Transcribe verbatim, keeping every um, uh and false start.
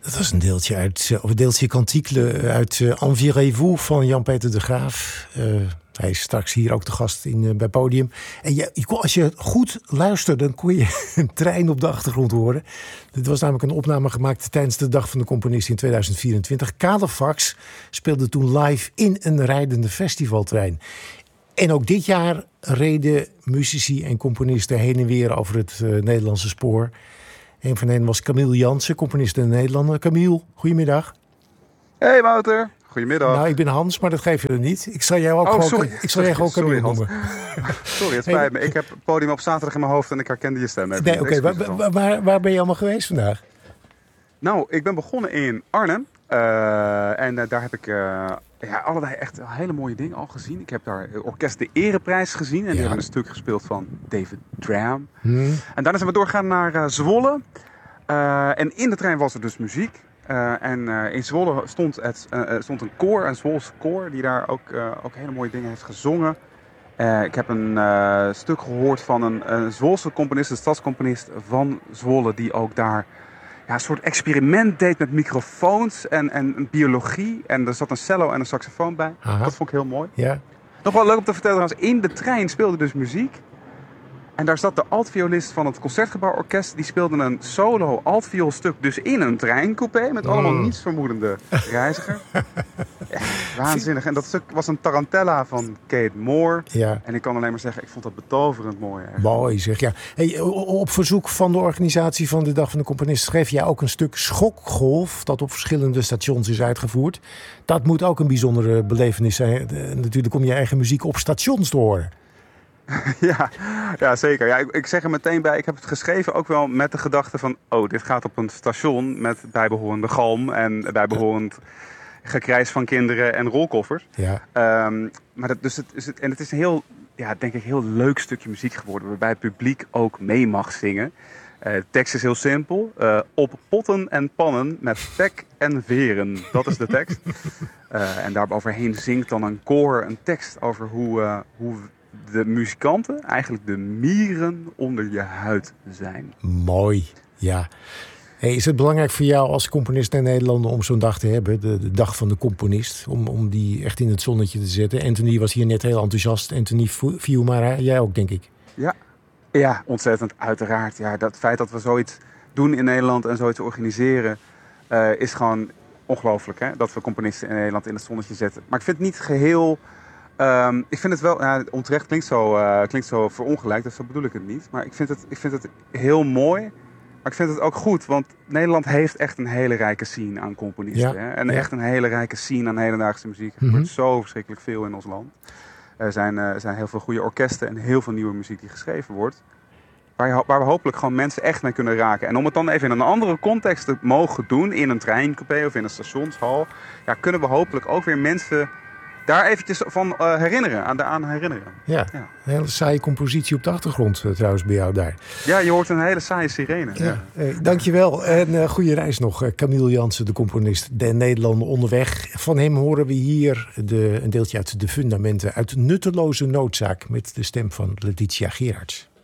Dat was een deeltje uit, of een deeltje kantiekle uit uh, Envirez-vous van Jan-Peter de Graaf. Uh, hij is straks hier ook de gast in, uh, bij Podium. En je, je kon, als je goed luisterde, dan kon je een trein op de achtergrond horen. Dit was namelijk een opname gemaakt tijdens de Dag van de Componist in tweeduizend vierentwintig. Cadefax speelde toen live in een rijdende festivaltrein. En ook dit jaar reden muzici en componisten heen en weer over het uh, Nederlandse spoor. Een van hen was Camille Jansen, componist in Nederland. Camille, goedemiddag. Hey Wouter, goedemiddag. Nou, ik ben Hans, maar dat geef je er niet. Ik zal jou ook oh, gewoon, sorry. ik zal jij gewoon Camille noemen. Sorry, het spijt me. Ik heb het Podium op zaterdag in mijn hoofd en ik herkende je stem. Nee, oké. Okay. Waar, waar, waar, waar ben je allemaal geweest vandaag? Nou, ik ben begonnen in Arnhem. Uh, en uh, daar heb ik uh, ja, allerlei echt hele mooie dingen al gezien. Ik heb daar Orkest de Ereprijs gezien. En ja. die hebben een stuk gespeeld van David Dram. Hmm. En daarna zijn we doorgegaan naar uh, Zwolle. Uh, en in de trein was er dus muziek. Uh, en uh, in Zwolle stond, het, uh, stond een koor, een Zwolse koor, die daar ook, uh, ook hele mooie dingen heeft gezongen. Uh, ik heb een uh, stuk gehoord van een, een Zwolse componist, een stadscomponist van Zwolle, die ook daar ja, een soort experiment deed met microfoons en, en biologie. En er zat een cello en een saxofoon bij. Aha. Dat vond ik heel mooi. Ja. Nog wel leuk om te vertellen trouwens, in de trein speelde dus muziek. En daar zat de altviolist van het Concertgebouworkest. Die speelde een solo altvioolstuk dus in een treincoupé. Met allemaal mm. nietsvermoedende reizigers. Ja, waanzinnig. En dat stuk was een tarantella van Kate Moore. Ja. En ik kan alleen maar zeggen, ik vond dat betoverend mooi. Echt. Mooi zeg, ja. Hey, op verzoek van de organisatie van de Dag van de Componist schreef jij ook een stuk Schokgolf. Dat op verschillende stations is uitgevoerd. Dat moet ook een bijzondere belevenis zijn. Natuurlijk om je eigen muziek op stations te horen. Ja, ja, zeker. Ja, ik, ik zeg er meteen bij, ik heb het geschreven ook wel met de gedachte van, oh, dit gaat op een station met bijbehorende galm en bijbehorend gekrijs van kinderen en rolkoffers. Ja. Um, maar dat, dus het, is het, en het is een heel, ja, denk ik, heel leuk stukje muziek geworden, waarbij het publiek ook mee mag zingen. Uh, de tekst is heel simpel. Uh, op potten en pannen met pek en veren. Dat is de tekst. Uh, en daaroverheen zingt dan een koor een tekst over hoe, uh, hoe de muzikanten eigenlijk de mieren onder je huid zijn. Mooi, ja. Hey, is het belangrijk voor jou als componist in Nederland om zo'n dag te hebben? De, de dag van de componist. Om, om die echt in het zonnetje te zetten. Anthony was hier net heel enthousiast. Anthony Fiumara, jij ook, denk ik. Ja, ja, ontzettend. Uiteraard. Ja, dat feit dat we zoiets doen in Nederland en zoiets organiseren, uh, is gewoon ongelooflijk. Hè? Dat we componisten in Nederland in het zonnetje zetten. Maar ik vind het niet geheel... Um, ik vind het wel, ja, onterecht klinkt zo, uh, klinkt zo verongelijkt, dus zo bedoel ik het niet. Maar ik vind het, ik vind het heel mooi, maar ik vind het ook goed, want Nederland heeft echt een hele rijke scene aan componisten. Ja, hè? En ja. echt een hele rijke scene aan hedendaagse muziek. Er Mm-hmm. wordt zo verschrikkelijk veel in ons land. Er zijn, uh, er zijn heel veel goede orkesten en heel veel nieuwe muziek die geschreven wordt. Waar, je, waar we hopelijk gewoon mensen echt mee kunnen raken. En om het dan even in een andere context te mogen doen, in een treincoupé of in een stationshal, ja, kunnen we hopelijk ook weer mensen daar eventjes van uh, herinneren, aan, de, aan herinneren. Ja, ja, een hele saaie compositie op de achtergrond uh, trouwens bij jou daar. Ja, je hoort een hele saaie sirene. Ja. Ja. Hey, dankjewel en uh, goede reis nog. Uh, Camille Jansen, de componist der Nederlanden onderweg. Van hem horen we hier de, een deeltje uit de fundamenten uit Nutteloze Noodzaak met de stem van Letitia Gerards.